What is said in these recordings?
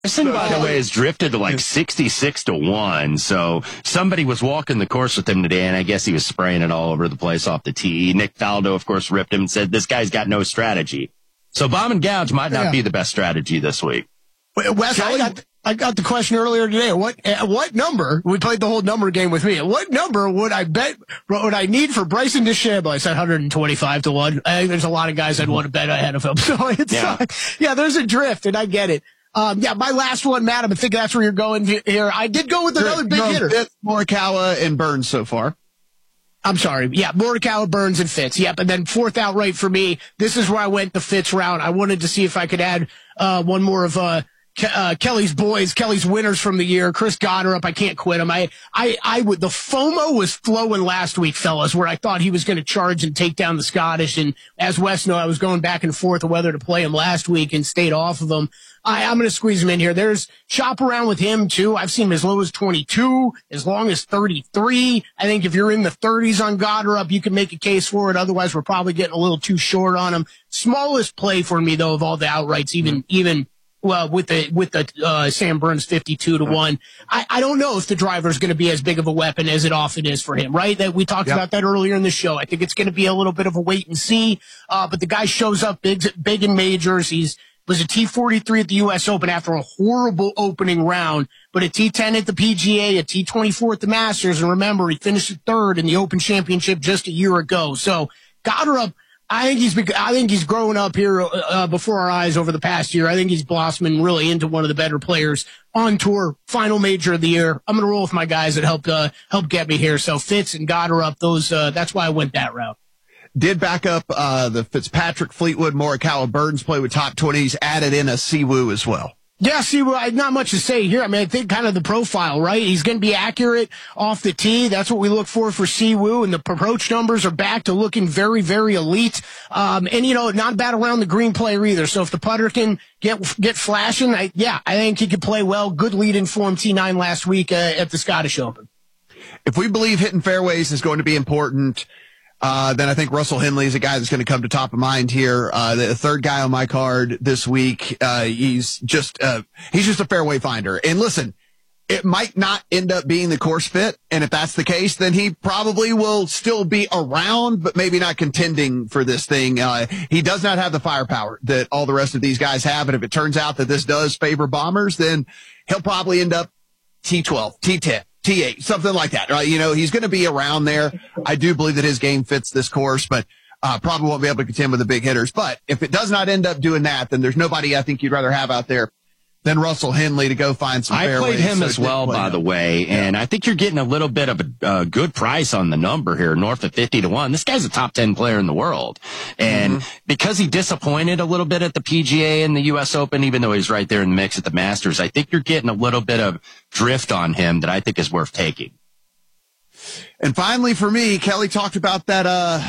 Bryson, by the way, has drifted to like 66-1. So somebody was walking the course with him today, and I guess he was spraying it all over the place off the tee. Nick Faldo, of course, ripped him and said, this guy's got no strategy. So bomb and gouge might not be the best strategy this week. Wes, I got the question earlier today. At what number, we played the whole number game with me, at what number would I need for Bryson DeChambeau? I said 125-1. I think there's a lot of guys I'd want to bet ahead of him. So it's, there's a drift, and I get it. My last one, Matt, I think that's where you're going here. I did go with another big hitter. Morikawa and Burns so far. I'm sorry. Yeah, Morikawa, Burns, and Fitz. Yep, and then fourth outright for me. This is where I went the Fitz route. I wanted to see if I could add one more of Kelly's boys, Kelly's winners from the year, Chris Goddard. I can't quit him. The FOMO was flowing last week, fellas, where I thought he was going to charge and take down the Scottish. And as Wes know, I was going back and forth of whether to play him last week and stayed off of him. I'm going to squeeze him in here. There's shop around with him too. I've seen him as low as 22, as long as 33. I think if you're in the 30s on Goddard, you can make a case for it. Otherwise, we're probably getting a little too short on him. Smallest play for me though of all the outrights, even with the Sam Burns 52-1. I don't know if the driver is going to be as big of a weapon as it often is for him, right? That we talked about that earlier in the show. I think it's going to be a little bit of a wait and see. But the guy shows up big in majors. Was a T43 at the U.S. Open after a horrible opening round, but a T10 at the PGA, a T24 at the Masters. And remember, he finished third in the Open Championship just a year ago. So Goddard, I think he's growing up here before our eyes over the past year. I think he's blossoming really into one of the better players on tour. Final major of the year. I'm going to roll with my guys that helped get me here. So Fitz and Goddard, that's why I went that route. Did back up the Fitzpatrick, Fleetwood, Morikawa, Burns play with top 20s, added in a Siwoo as well. Yeah, Siwoo, not much to say here. I mean, I think kind of the profile, right? He's going to be accurate off the tee. That's what we look for Siwoo, and the approach numbers are back to looking very, very elite. And not bad around the green player either. So if the putter can get flashing, I think he could play well. Good lead in form T9 last week at the Scottish Open. If we believe hitting fairways is going to be important, then I think Russell Henley is a guy that's going to come to top of mind here. The third guy on my card this week, he's just a fairway finder. And listen, it might not end up being the course fit. And if that's the case, then he probably will still be around, but maybe not contending for this thing. He does not have the firepower that all the rest of these guys have. And if it turns out that this does favor bombers, then he'll probably end up T12, T10. T8, something like that, right? He's going to be around there. I do believe that his game fits this course, but probably won't be able to contend with the big hitters. But if it does not end up doing that, then there's nobody I think you'd rather have out there than Russell Henley to go find some fairways. I played him as well, by the way, and I think you're getting a little bit of a good price on the number here, north of 50-1. This guy's a top 10 player in the world. And because he disappointed a little bit at the PGA and the U.S. Open, even though he's right there in the mix at the Masters, I think you're getting a little bit of drift on him that I think is worth taking. And finally for me, Kelly talked about that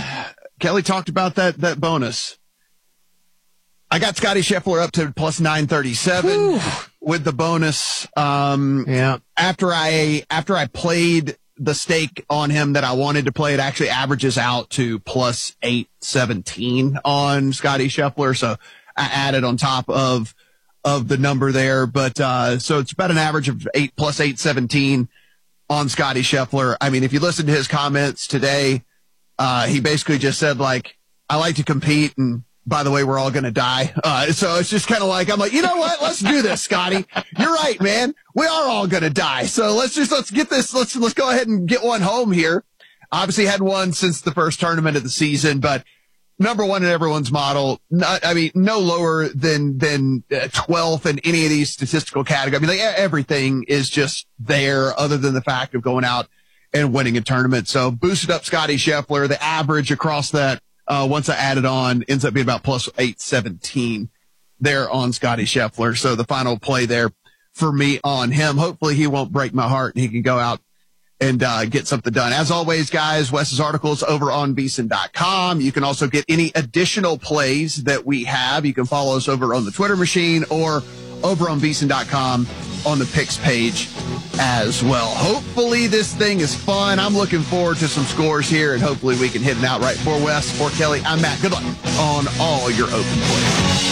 bonus. I got Scotty Scheffler up to plus 937 with the bonus. After I played the stake on him that I wanted to play, it actually averages out to plus 817 on Scotty Scheffler. So I added on top of the number there. But, so it's about an average of plus 817 on Scotty Scheffler. I mean, if you listen to his comments today, he basically just said, like, I like to compete, and by the way, we're all going to die. So it's just kind of like, I'm like, you know what? Let's do this, Scotty. You're right, man. We are all going to die. So let's get this. Let's go ahead and get one home here. Obviously had one since the first tournament of the season, but number one in everyone's model. No lower than 12th in any of these statistical categories. I mean, like, everything is just there other than the fact of going out and winning a tournament. So boosted up Scotty Scheffler. The average across that, once I added on, ends up being about plus 817 there on Scotty Scheffler. So the final play there for me on him. Hopefully he won't break my heart and he can go out and get something done. As always, guys, Wes's articles over on VSiN.com. You can also get any additional plays that we have. You can follow us over on the Twitter machine or over on VSiN.com on the picks page as well. Hopefully this thing is fun. I'm looking forward to some scores here, and hopefully we can hit an outright. For Wes, for Kelly, I'm Matt. Good luck on all your open plays.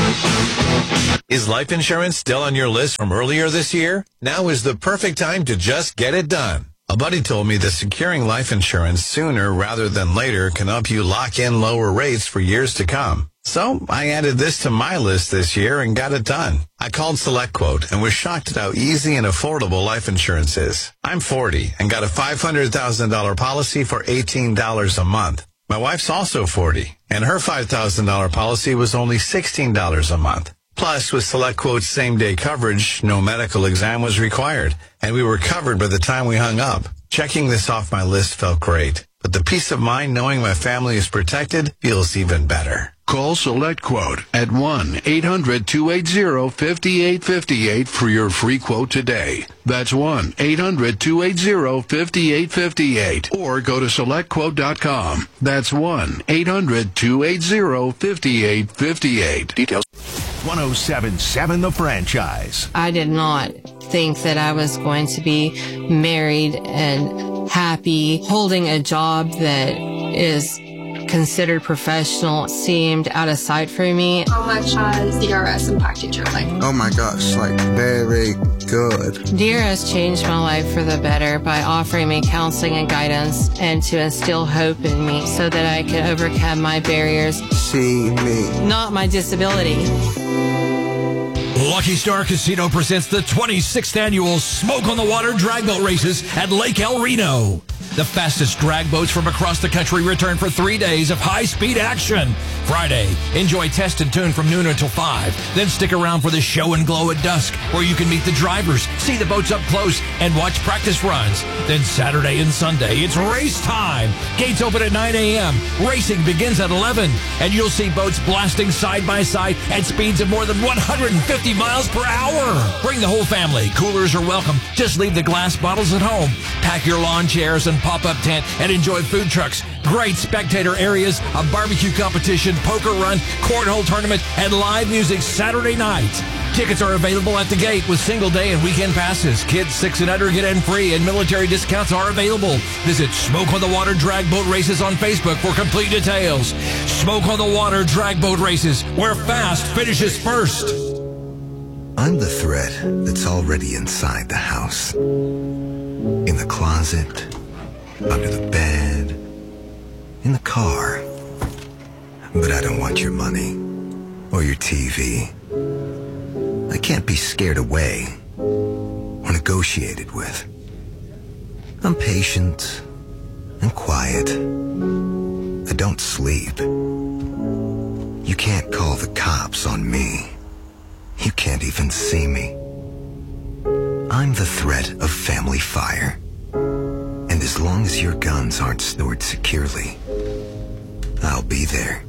Is life insurance still on your list from earlier this year? Now is the perfect time to just get it done. A buddy told me that securing life insurance sooner rather than later can help you lock in lower rates for years to come. So I added this to my list this year and got it done. I called SelectQuote and was shocked at how easy and affordable life insurance is. I'm 40 and got a $500,000 policy for $18 a month. My wife's also 40 and her $5,000 policy was only $16 a month. Plus, with SelectQuote's same-day coverage, no medical exam was required, and we were covered by the time we hung up. Checking this off my list felt great, but the peace of mind knowing my family is protected feels even better. Call SelectQuote at 1-800-280-5858 for your free quote today. That's 1-800-280-5858. Or go to SelectQuote.com. That's 1-800-280-5858. Details. 107.7 The Franchise. I did not think that I was going to be married and happy. Holding a job that is considered professional seemed out of sight for me. How much has DRS impacted your life? Oh my gosh, like very good. DRS changed my life for the better by offering me counseling and guidance and to instill hope in me so that I could overcome my barriers. See me. Not my disability. Lucky Star Casino presents the 26th annual Smoke on the Water drag boat races at Lake El Reno. The fastest drag boats from across the country return for 3 days of high-speed action. Friday, enjoy Test and Tune from noon until 5. Then stick around for the Show and Glow at dusk, where you can meet the drivers, see the boats up close, and watch practice runs. Then Saturday and Sunday, it's race time. Gates open at 9 a.m. Racing begins at 11, and you'll see boats blasting side by side at speeds of more than 150 miles per hour. Bring the whole family. Coolers are welcome. Just leave the glass bottles at home. Pack your lawn chairs and pop-up tent and enjoy food trucks, great spectator areas, a barbecue competition, poker run, cornhole tournament, and live music Saturday night. Tickets are available at the gate with single day and weekend passes. Kids 6 and under get in free, and military discounts are available. Visit Smoke on the Water Drag Boat Races on Facebook for complete details. Smoke on the Water Drag Boat Races, where fast finishes first. I'm the threat that's already inside the house. In the closet, under the bed, in the car. But I don't want your money or your TV. I can't be scared away or negotiated with. I'm patient and quiet. I don't sleep. You can't call the cops on me. You can't even see me. I'm the threat of family fire. And as long as your guns aren't stored securely, I'll be there.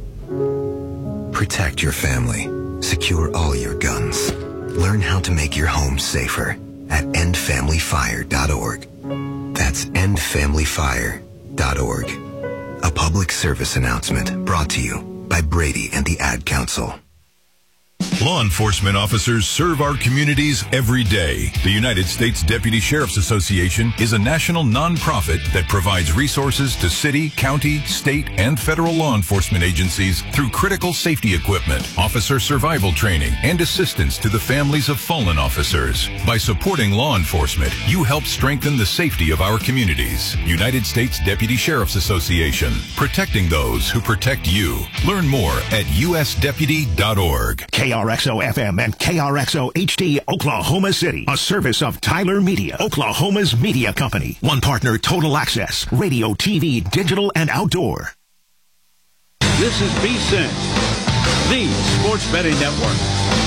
Protect your family. Secure all your guns. Learn how to make your home safer at endfamilyfire.org. That's endfamilyfire.org. A public service announcement brought to you by Brady and the Ad Council. Law enforcement officers serve our communities every day. The United States Deputy Sheriff's Association is a national nonprofit that provides resources to city, county, state, and federal law enforcement agencies through critical safety equipment, officer survival training, and assistance to the families of fallen officers. By supporting law enforcement, you help strengthen the safety of our communities. United States Deputy Sheriff's Association, protecting those who protect you. Learn more at usdeputy.org. KRXO FM and KRXO HD, Oklahoma City. A service of Tyler Media, Oklahoma's media company. One partner, Total Access, radio, TV, digital, and outdoor. This is VSiN, the Sports Betting Network.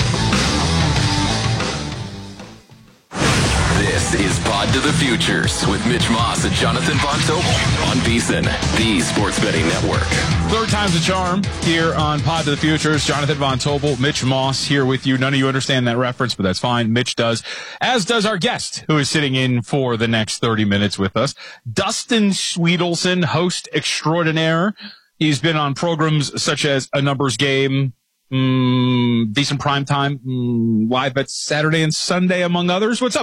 This is Pod to the Futures with Mitch Moss and Jonathan Von Tobel on VSiN, the Sports Betting Network. Third time's a charm here on Pod to the Futures. Jonathan Von Tobel, Mitch Moss here with you. None of you understand that reference, but that's fine. Mitch does, as does our guest, who is sitting in for the next 30 minutes with us. Dustin Swedelson, host extraordinaire. He's been on programs such as A Numbers Game, Decent Primetime, Live Bet Saturday and Sunday, among others. What's up, buddy?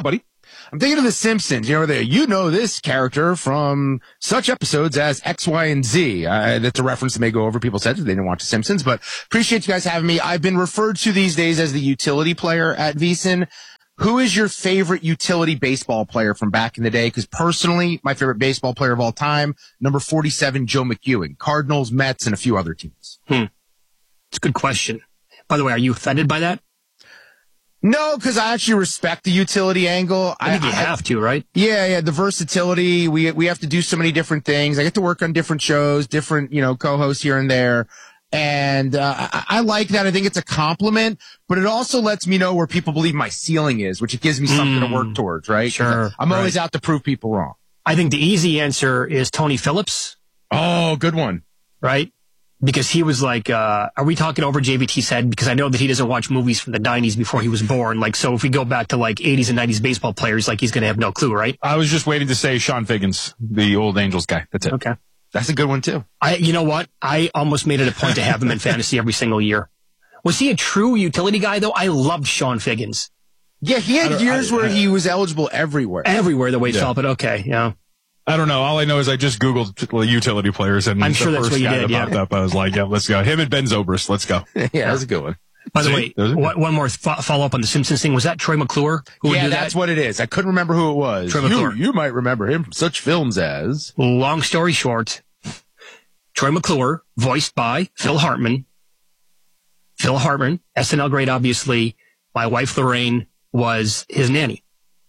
I'm thinking of The Simpsons. You know this character from such episodes as X, Y, and Z. That's a reference that may go over people's heads if they didn't watch The Simpsons, but appreciate you guys having me. I've been referred to these days as the utility player at VSiN. Who is your favorite utility baseball player from back in the day? Because personally, my favorite baseball player of all time, number 47, Joe McEwing, Cardinals, Mets, and a few other teams. It's a good question. By the way, are you offended by that? No, because I actually respect the utility angle. I think you have to, right? Yeah. The versatility. We have to do so many different things. I get to work on different shows, different, co-hosts here and there. And I like that. I think it's a compliment, but it also lets me know where people believe my ceiling is, which it gives me something to work towards, right? Sure. I'm always out to prove people wrong. I think the easy answer is Tony Phillips. Oh, good one. Right? Because he was like, are we talking over JVT's head? Because I know that he doesn't watch movies from the 90s before he was born. Like, so if we go back to 80s and 90s baseball players, he's going to have no clue, right? I was just waiting to say Sean Figgins, the old Angels guy. That's it. Okay. That's a good one, too. You know what? I almost made it a point to have him in fantasy every single year. Was he a true utility guy, though? I loved Sean Figgins. Yeah, he had years where he was eligible everywhere. Everywhere the way he felt, but okay, yeah. I don't know. All I know is I just Googled utility players, and I'm sure that's what you did, popped up. I was like, yeah, let's go. Him and Ben Zobrist. Let's go. Yeah, that's a good one. By the way, one more follow-up on the Simpsons thing. Was that Troy McClure? That's what it is. I couldn't remember who it was. Troy McClure. You might remember him from such films as... Long story short, Troy McClure, voiced by Phil Hartman. Phil Hartman, SNL great, obviously. My wife, Lorraine, was his nanny.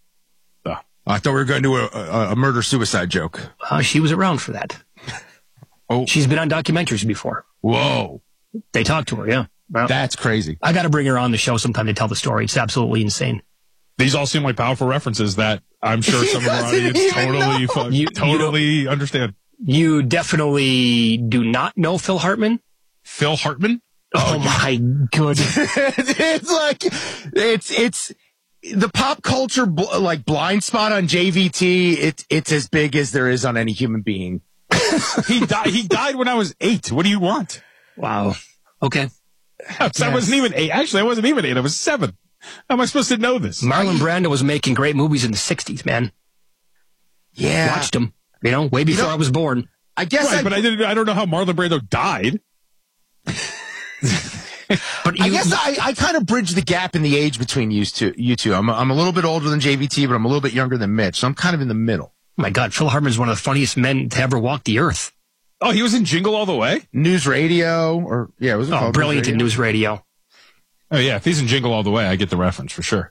I thought we were going to do a murder-suicide joke. She was around for that. Oh, she's been on documentaries before. Whoa. They talked to her, yeah. Well, that's crazy. I got to bring her on the show sometime to tell the story. It's absolutely insane. These all seem like powerful references that I'm sure some of our audience totally understand. You definitely do not know Phil Hartman? Phil Hartman? Oh my goodness. It's the pop culture blind spot on JVT. It's as big as there is on any human being. He died when I was 8. What do you want? Wow. Okay. I wasn't even 8. Actually, I wasn't even 8. I was 7. How am I supposed to know this? Marlon Brando was making great movies in the 60s, man. Yeah. Watched them, way before I was born. I guess right, but I don't know how Marlon Brando died. But I guess I kind of bridge the gap in the age between you two. I'm a little bit older than JVT, but I'm a little bit younger than Mitch, so I'm kind of in the middle. Oh my God, Phil Hartman's one of the funniest men to ever walk the earth. Oh, he was in Jingle All the Way? News Radio, it was brilliant in News Radio. Oh yeah, if he's in Jingle All the Way, I get the reference for sure.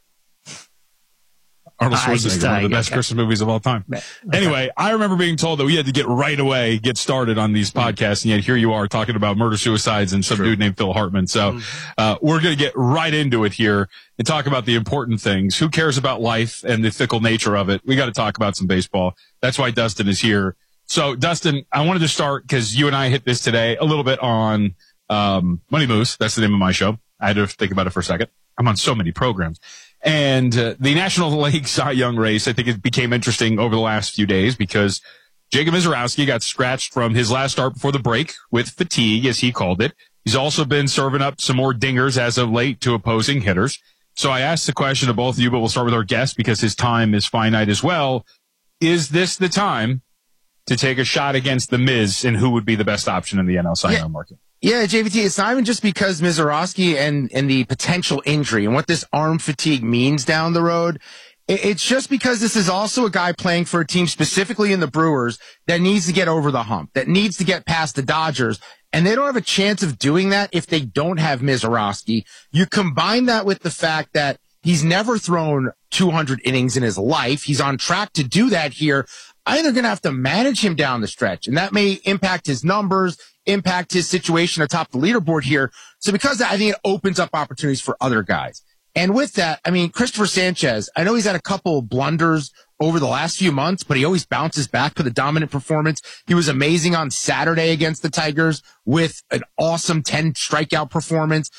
Arnold Schwarzenegger, one of the best Christmas movies of all time. Anyway, I remember being told that we had to get started on these podcasts, and yet here you are talking about murder-suicides and some dude named Phil Hartman. So we're going to get right into it here and talk about the important things. Who cares about life and the fickle nature of it? We got to talk about some baseball. That's why Dustin is here. So, Dustin, I wanted to start because you and I hit this today a little bit on Money Moose. That's the name of my show. I had to think about it for a second. I'm on so many programs. And the National League Cy Young race, I think it became interesting over the last few days because Jacob Misiorowski got scratched from his last start before the break with fatigue, as he called it. He's also been serving up some more dingers as of late to opposing hitters. So I asked the question to both of you, but we'll start with our guest because his time is finite as well. Is this the time to take a shot against the Miz, and who would be the best option in the NL Cy Young market? Yeah, JVT, it's not even just because Misiorowski and the potential injury and what this arm fatigue means down the road. It's just because this is also a guy playing for a team specifically in the Brewers that needs to get over the hump, that needs to get past the Dodgers. And they don't have a chance of doing that if they don't have Misiorowski. You combine that with the fact that he's never thrown 200 innings in his life. He's on track to do that here. I think they're going to have to manage him down the stretch, and that may impact his numbers, impact his situation atop the leaderboard here. So because of that, I think it opens up opportunities for other guys. And with that, I mean, Christopher Sanchez, I know he's had a couple of blunders over the last few months, but he always bounces back with a dominant performance. He was amazing on Saturday against the Tigers with an awesome 10 strikeout performance.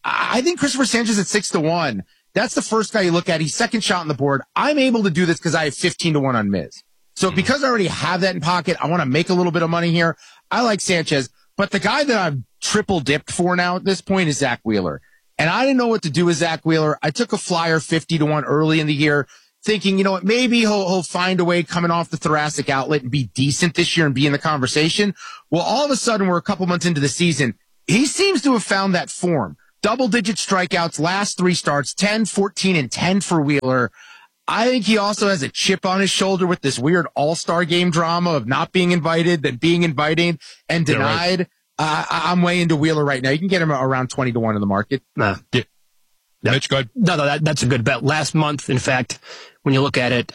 I think Christopher Sanchez at 6-1, that's the first guy you look at. He's second shot on the board. I'm able to do this because I have 15-1 on Miz. So because I already have that in pocket, I want to make a little bit of money here. I like Sanchez, but the guy that I've triple dipped for now at this point is Zach Wheeler. And I didn't know what to do with Zach Wheeler. I took a flyer 50-1 early in the year. thinking, you know what, maybe he'll find a way coming off the thoracic outlet and be decent this year and be in the conversation. Well, all of a sudden, we're a couple months into the season. He seems to have found that form. Double-digit strikeouts, last 3 starts, 10, 14, and 10 for Wheeler. I think he also has a chip on his shoulder with this weird all-star game drama of not being invited, then being invited and denied. Yeah, right. I'm way into Wheeler right now. You can get him around 20-1 in the market. Yeah. Mitch, go ahead. No, that's a good bet. Last month, in fact, when you look at it,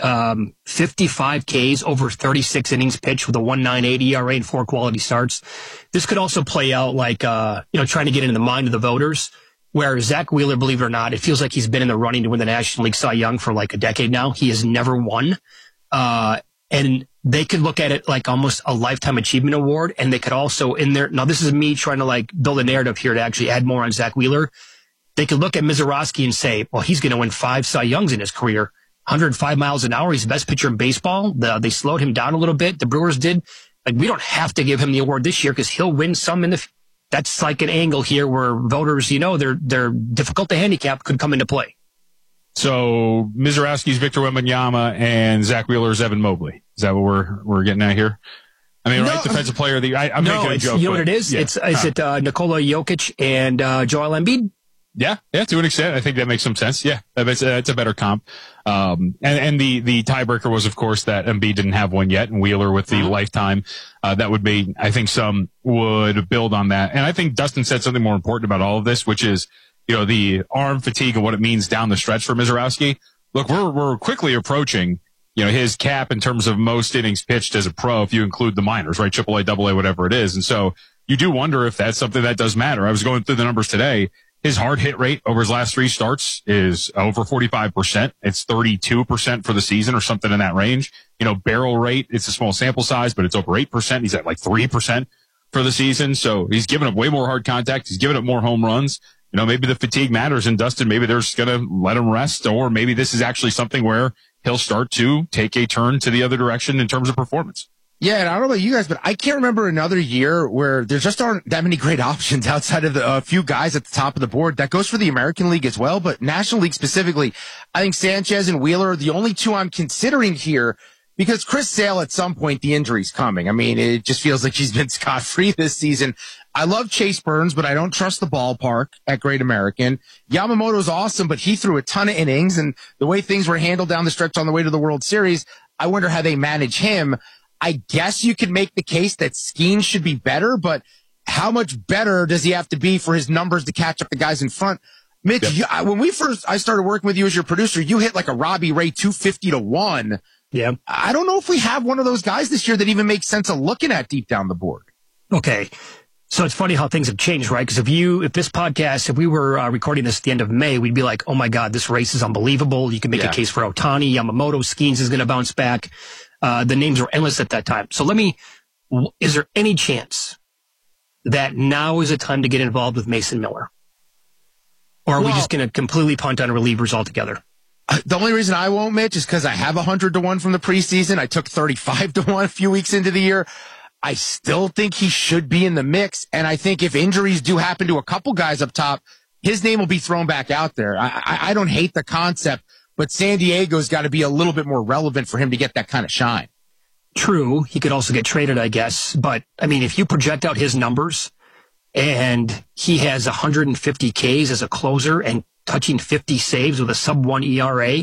55 Ks over 36 innings pitched with a 1.98 ERA and 4 quality starts. This could also play out like, trying to get into the mind of the voters, where Zach Wheeler, believe it or not, it feels like he's been in the running to win the National League Cy Young for like a decade now. He has never won. And they could look at it like almost a lifetime achievement award. And they could also now this is me trying to like build a narrative here to actually add more on Zach Wheeler. They could look at Mizorowski and say, well, he's going to win 5 Cy Youngs in his career. 105 miles an hour. He's the best pitcher in baseball. They slowed him down a little bit. The Brewers did. Like, we don't have to give him the award this year because he'll win some that's like an angle here where voters, they're difficult to handicap, could come into play. So Mizorowski's Victor Wembanyama and Zach Wheeler's Evan Mobley. Is that what we're getting at here? I mean, right? Defensive player of the year. I'm making a joke. You know what it is? Yeah. Is it Nikola Jokic and Joel Embiid? Yeah, to an extent. I think that makes some sense. Yeah, it's a better comp. And the tiebreaker was, of course, that Embiid didn't have one yet, and Wheeler with the lifetime. That would be, I think some would build on that. And I think Dustin said something more important about all of this, which is, the arm fatigue and what it means down the stretch for Mizorowski. Look, we're quickly approaching, his cap in terms of most innings pitched as a pro, if you include the minors, right? AAA, AA, whatever it is. And so you do wonder if that's something that does matter. I was going through the numbers today. His hard hit rate over his last 3 starts is over 45%. It's 32% for the season or something in that range. Barrel rate, it's a small sample size, but it's over 8%. He's at like 3% for the season. So he's giving up way more hard contact. He's giving up more home runs. Maybe the fatigue matters. And Dustin, maybe they're just going to let him rest, or maybe this is actually something where he'll start to take a turn to the other direction in terms of performance. Yeah, and I don't know about you guys, but I can't remember another year where there just aren't that many great options outside of a few guys at the top of the board. That goes for the American League as well, but National League specifically. I think Sanchez and Wheeler are the only 2 I'm considering here because Chris Sale, at some point, the injury's coming. I mean, it just feels like he's been scot-free this season. I love Chase Burns, but I don't trust the ballpark at Great American. Yamamoto's awesome, but he threw a ton of innings, and the way things were handled down the stretch on the way to the World Series, I wonder how they manage him. I guess you could make the case that Skeen should be better, but how much better does he have to be for his numbers to catch up the guys in front? Mitch, when I started working with you as your producer, you hit like a Robbie Ray 250-1. Yeah. I don't know if we have one of those guys this year that even makes sense of looking at deep down the board. Okay. So it's funny how things have changed, right? Because if we were recording this at the end of May, we'd be like, oh my God, this race is unbelievable. You can make a case for Ohtani, Yamamoto, Skeens is going to bounce back. The names were endless at that time. So is there any chance that now is a time to get involved with Mason Miller? Or are we just going to completely punt on relievers altogether? The only reason I won't, Mitch, is because I have 100-1 from the preseason. I took 35-1 a few weeks into the year. I still think he should be in the mix. And I think if injuries do happen to a couple guys up top, his name will be thrown back out there. I don't hate the concept, but San Diego's got to be a little bit more relevant for him to get that kind of shine. True. He could also get traded, I guess. But, I mean, if you project out his numbers and he has 150 Ks as a closer and touching 50 saves with a sub-1 ERA,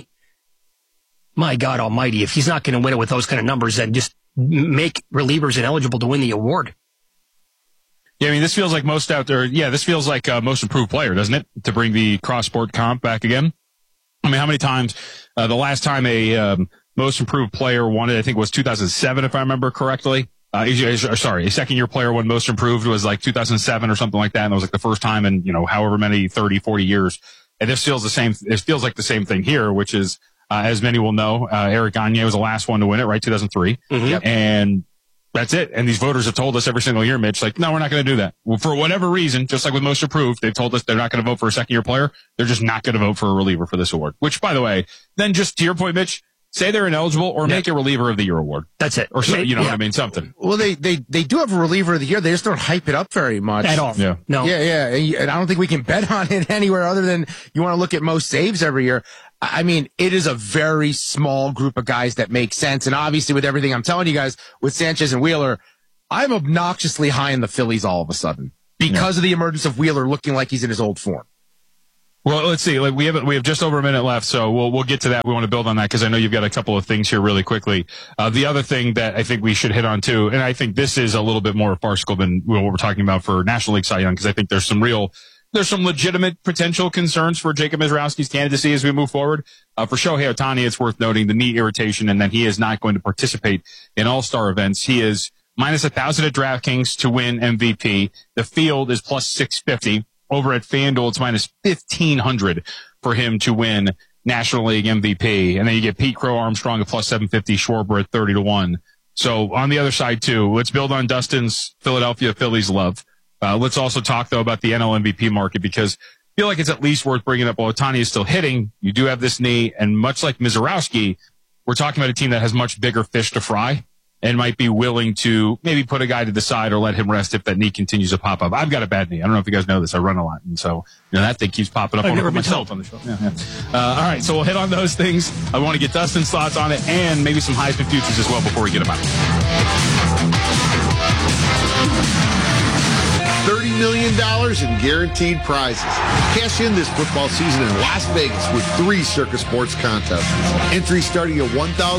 my God almighty, if he's not going to win it with those kind of numbers, then just make relievers ineligible to win the award. Yeah, I mean, this feels like most improved player, doesn't it? To bring the cross-sport comp back again. I mean, how many times, the last time a most improved player won it, I think was 2007, if I remember correctly. A second-year player won most improved was like 2007 or something like that. And it was like the first time in, however many, 30, 40 years. And this feels it feels like the same thing here, which is, as many will know, Eric Gagne was the last one to win it, right? 2003. Mm-hmm. And that's it. And these voters have told us every single year, Mitch, like, no, we're not going to do that. Well, for whatever reason, just like with most improved, they've told us they're not going to vote for a second-year player. They're just not going to vote for a reliever for this award. Which, by the way, then just to your point, Mitch, say they're ineligible or make a reliever of the year award. That's it. Or so, what I mean? Something. Well, they do have a reliever of the year. They just don't hype it up very much. At all. Yeah. No. Yeah. And I don't think we can bet on it anywhere other than you want to look at most saves every year. I mean, it is a very small group of guys that make sense. And obviously with everything I'm telling you guys, with Sanchez and Wheeler, I'm obnoxiously high in the Phillies all of a sudden because of the emergence of Wheeler looking like he's in his old form. Well, let's see. Like we have just over a minute left, so we'll get to that. We want to build on that because I know you've got a couple of things here really quickly. The other thing that I think we should hit on too, and I think this is a little bit more farcical than what we're talking about for National League Cy Young, because I think there's some legitimate potential concerns for Jacob Misiorowski's candidacy as we move forward. For Shohei Ohtani, it's worth noting the knee irritation and that he is not going to participate in all-star events. He is minus 1,000 at DraftKings to win MVP. The field is plus 650. Over at FanDuel, it's minus 1,500 for him to win National League MVP. And then you get Pete Crow Armstrong at plus 750, Schwarber at 30-1. So on the other side too, let's build on Dustin's Philadelphia Phillies love. Let's also talk though about the NL MVP market, because I feel like it's at least worth bringing up. While Ohtani is still hitting, you do have this knee, and much like Misiorowski, we're talking about a team that has much bigger fish to fry and might be willing to maybe put a guy to the side or let him rest if that knee continues to pop up. I've got a bad knee. I don't know if you guys know this. I run a lot, and so that thing keeps popping up on myself on the show. Yeah. All right, so we'll hit on those things. I want to get Dustin's thoughts on it and maybe some Heisman futures as well before we get them out. $30 million in guaranteed prizes. Cash in this football season in Las Vegas with 3 Circus Sports contests. Entries starting at $1,000,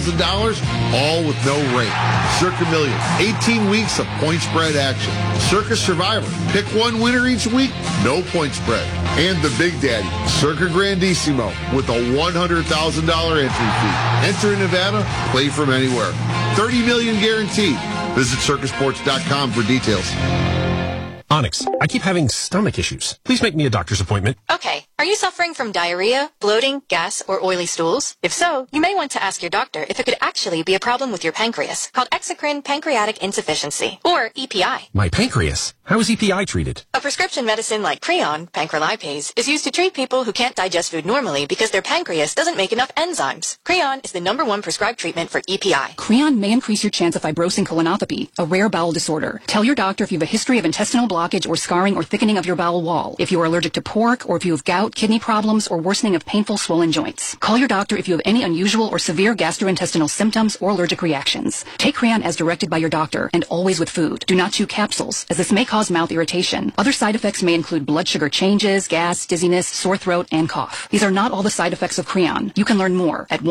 all with no rate. Circa Million, 18 weeks of point spread action. Circus Survivor, pick one winner each week, no point spread. And the Big Daddy, Circa Grandissimo, with a $100,000 entry fee. Enter in Nevada, play from anywhere. $30 million guaranteed. Visit circusports.com for details. Onyx, I keep having stomach issues. Please make me a doctor's appointment. Okay. Are you suffering from diarrhea, bloating, gas, or oily stools? If so, you may want to ask your doctor if it could actually be a problem with your pancreas, called exocrine pancreatic insufficiency, or EPI. My pancreas? How is EPI treated? A prescription medicine like Creon, pancrelipase, is used to treat people who can't digest food normally because their pancreas doesn't make enough enzymes. Creon is the #1 prescribed treatment for EPI. Creon may increase your chance of fibrosing colonopathy, a rare bowel disorder. Tell your doctor if you have a history of intestinal blockage or scarring or thickening of your bowel wall, if you are allergic to pork, or if you have gout, kidney problems, or worsening of painful swollen joints. Call your doctor if you have any unusual or severe gastrointestinal symptoms or allergic reactions. Take Creon as directed by your doctor, and always with food. Do not chew capsules, as this may cause mouth irritation. Other side effects may include blood sugar changes, gas, dizziness, sore throat, and cough. These are not all the side effects of Creon. You can learn more at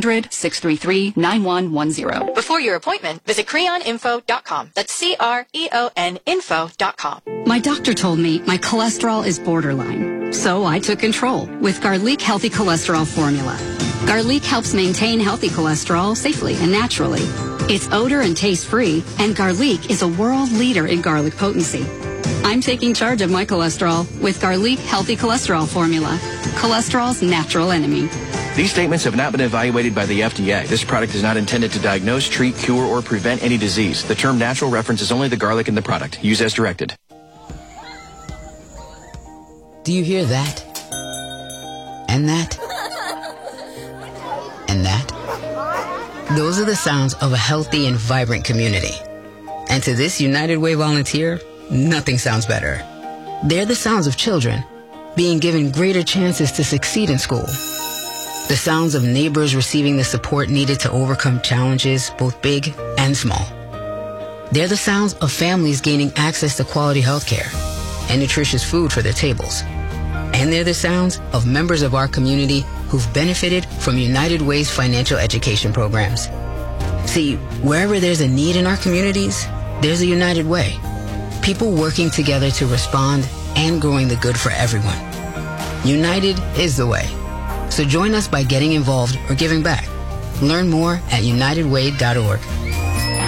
1-800-633-9110. Before your appointment, visit creoninfo.com. That's CREON info.com. My doctor told me my cholesterol is borderline, so I took control with Garlic Healthy Cholesterol Formula. Garlic helps maintain healthy cholesterol safely and naturally. It's odor and taste-free, and Garlic is a world leader in garlic potency. I'm taking charge of my cholesterol with Garlic Healthy Cholesterol Formula, cholesterol's natural enemy. These statements have not been evaluated by the FDA. This product is not intended to diagnose, treat, cure, or prevent any disease. The term natural references only the garlic in the product. Use as directed. Do you hear that? And that? And that? Those are the sounds of a healthy and vibrant community. And to this United Way volunteer, nothing sounds better. They're the sounds of children being given greater chances to succeed in school. The sounds of neighbors receiving the support needed to overcome challenges, both big and small. They're the sounds of families gaining access to quality health care and nutritious food for their tables. And they're the sounds of members of our community who've benefited from United Way's financial education programs. See, wherever there's a need in our communities, there's a United Way. People working together to respond and growing the good for everyone. United is the way. So join us by getting involved or giving back. Learn more at unitedway.org.